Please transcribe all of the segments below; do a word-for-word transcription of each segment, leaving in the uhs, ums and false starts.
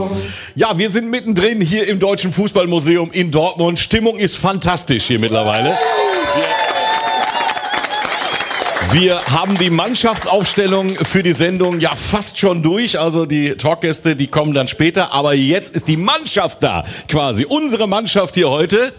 Ja, wir sind mittendrin hier im Deutschen Fußballmuseum in Dortmund. Stimmung ist fantastisch hier mittlerweile. Wir haben die Mannschaftsaufstellung für die Sendung ja fast schon durch. Also die Talkgäste, die kommen dann später. Aber jetzt ist die Mannschaft da quasi. Unsere Mannschaft hier heute.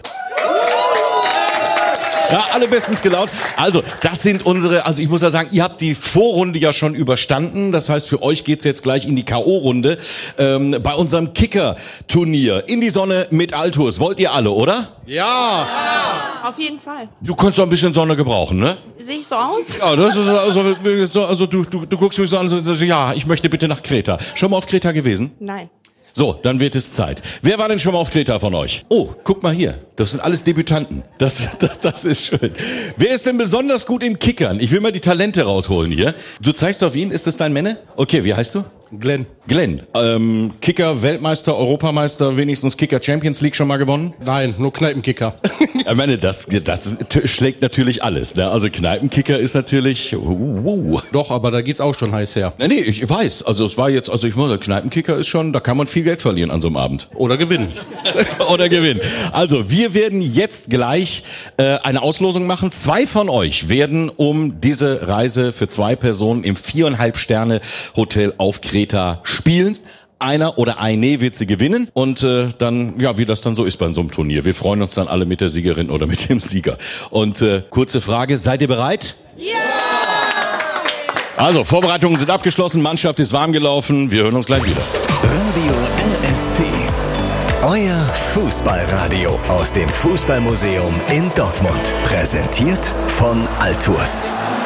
Ja, alle bestens gelaunt. Also, das sind unsere, also ich muss ja sagen, ihr habt die Vorrunde ja schon überstanden. Das heißt, für euch geht's jetzt gleich in die K O-Runde. Ähm, bei unserem Kicker-Turnier in die Sonne mit Altus. Wollt ihr alle, oder? Ja. Ja, auf jeden Fall. Du kannst doch ein bisschen Sonne gebrauchen, ne? Sehe ich so aus? Ja, das ist also, also du, du, du guckst mich so an, so, so, ja, ich möchte bitte nach Kreta. Schon mal auf Kreta gewesen? Nein. So, dann wird es Zeit. Wer war denn schon mal auf Kreta von euch? Oh, guck mal hier. Das sind alles Debütanten. Das, das, das ist schön. Wer ist denn besonders gut im Kickern? Ich will mal die Talente rausholen hier. Du zeigst auf ihn. Ist das dein Männer? Okay, wie heißt du? Glenn. Glenn. Ähm, Kicker, Weltmeister, Europameister, wenigstens Kicker Champions League schon mal gewonnen? Nein, nur Kneipenkicker. Ich meine, das, das ist, schlägt natürlich alles. Ne? Also Kneipenkicker ist natürlich... Uh. Doch, aber da geht's auch schon heiß her. Nee, nee, ich weiß. Also es war jetzt, also ich muss sagen, Kneipenkicker ist schon, da kann man viel Geld verlieren an so einem Abend. Oder gewinnen. Oder gewinnen. Also wir werden jetzt gleich äh, eine Auslosung machen. Zwei von euch werden um diese Reise für zwei Personen im viereinhalb Sterne Hotel auf Kreta spielen. Einer oder eine wird sie gewinnen und äh, dann, ja, wie das dann so ist bei so einem Turnier. Wir freuen uns dann alle mit der Siegerin oder mit dem Sieger. Und äh, kurze Frage, seid ihr bereit? Ja! Also, Vorbereitungen sind abgeschlossen, Mannschaft ist warm gelaufen. Wir hören uns gleich wieder. Radio L S T. Euer Fußballradio aus dem Fußballmuseum in Dortmund. Präsentiert von Altus.